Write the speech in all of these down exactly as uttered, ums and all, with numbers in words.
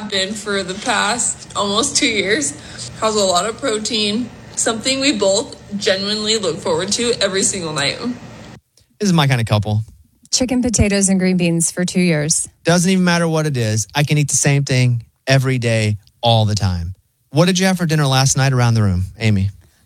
have been for the past almost two years. Has a lot of protein, something we both genuinely look forward to every single night. This is my kind of couple. Chicken, potatoes, and green beans for two years. Doesn't even matter what it is. I can eat the same thing every day, all the time. What did you have for dinner last night around the room, Amy?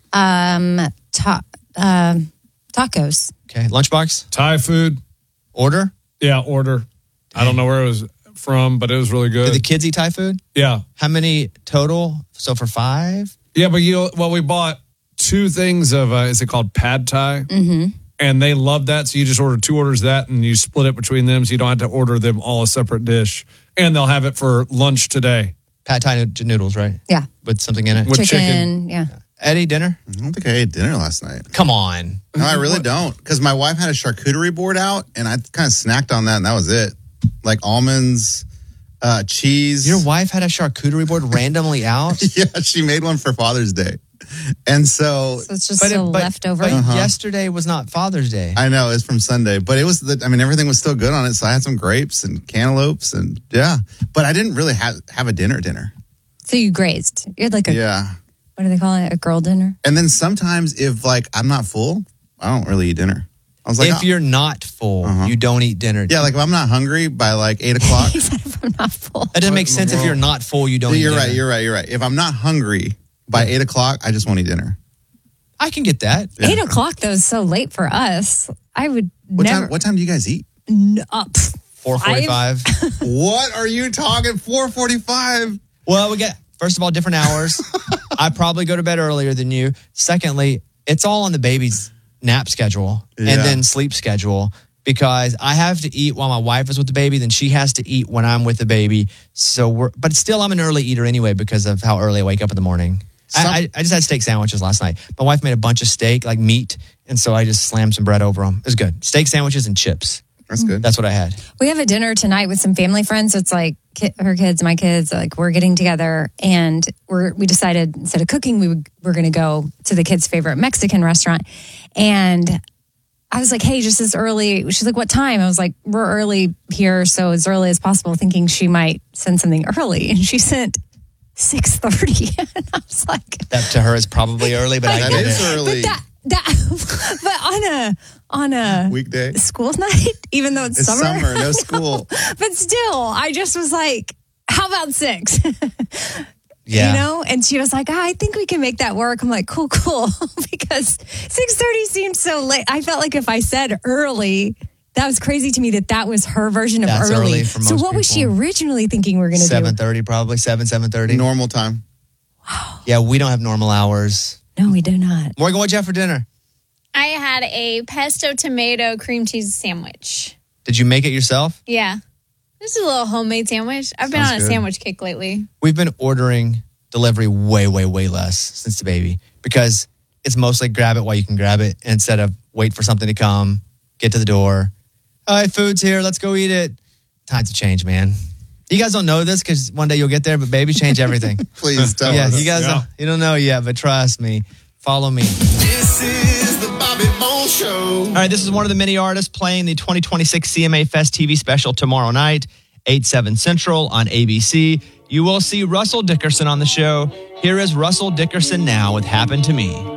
Um, ta- uh, tacos. Okay, lunchbox? Thai food. Order? Yeah, order. Dang. I don't know where it was from, but it was really good. Did the kids eat Thai food? Yeah. How many total? So for five? Yeah, but you know, well, we bought two things of, uh, is it called pad Thai? Mm-hmm. And they love that, so you just order two orders of that, and you split it between them, so you don't have to order them all a separate dish. And they'll have it for lunch today. Pad Thai noodles, right? Yeah. With something in it? With chicken, chicken. yeah. Eddie, dinner? I don't think I ate dinner last night. Come on. No, I really don't. Because my wife had a charcuterie board out, and I kind of snacked on that, and that was it. Like almonds, uh, cheese. Your wife had a charcuterie board randomly out? Yeah, she made one for Father's Day. And so, so it's just but still it, but, leftover. But uh-huh. yesterday was not Father's Day. I know, it's from Sunday. But it was, the, I mean, everything was still good on it. So I had some grapes and cantaloupes and yeah. But I didn't really have, have a dinner dinner. So you grazed. You had like a, yeah. what do they call it? A girl dinner? And then sometimes if like I'm not full, I don't really eat dinner. I was like, if oh. you're not full, uh-huh. you don't eat dinner. Yeah, like if I'm not hungry by like eight o'clock. He said if I'm not full. That doesn't make sense. If you're not full, you don't you're eat dinner. You're right, you're right, you're right. If I'm not hungry by eight o'clock, I just won't eat dinner. I can get that. Yeah. Eight o'clock though is so late for us. I would what never. Time, what time do you guys eat? No, up. four forty-five. What are you talking? four forty-five. Well, we get, first of all, different hours. I probably go to bed earlier than you. Secondly, it's all on the baby's nap schedule yeah. and then sleep schedule because I have to eat while my wife is with the baby. Then she has to eat when I'm with the baby. So we're, but still, I'm an early eater anyway because of how early I wake up in the morning. Some, I, I just had steak sandwiches last night. My wife made a bunch of steak, like meat, and so I just slammed some bread over them. It was good. Steak sandwiches and chips. That's good. That's what I had. We have a dinner tonight with some family friends. So it's like ki- her kids, my kids, like we're getting together, and we're we decided instead of cooking, we would, we're going to go to the kids' favorite Mexican restaurant. And I was like, hey, just as early. She's like, what time? I was like, we're early here, so as early as possible, thinking she might send something early, and she sent six thirty. And I was like, that to her is probably early, but I that get is it. early. But, that, that, but on a on a weekday school night, even though it's, it's summer, summer, no school. But still, I just was like, how about six? Yeah. You know? And she was like, ah, I think we can make that work. I'm like, cool, cool. Because six thirty seemed so late. I felt like if I said early, that was crazy to me that that was her version of That's early. early for most so what was she people. originally thinking we were going to do? seven thirty probably, seven, seven thirty. Normal time. Wow. Yeah, we don't have normal hours. No, we do not. Morgan, what'd you have for dinner? I had a pesto tomato cream cheese sandwich. Did you make it yourself? Yeah. This is a little homemade sandwich. I've been Sounds on a good. sandwich kick lately. We've been ordering delivery way, way, way less since the baby because it's mostly grab it while you can grab it instead of wait for something to come, get to the door. All right, food's here. Let's go eat it. Times have changed, man. You guys don't know this because one day you'll get there, but babies change everything. Please tell yeah, us. you guys Yeah. don't, you don't know yet, but trust me. Follow me. This is the Bobby Bones Show. All right, this is one of the many artists playing the twenty twenty-six C M A Fest T V special tomorrow night, eight, seven Central on A B C. You will see Russell Dickerson on the show. Here is Russell Dickerson now with Happened to Me.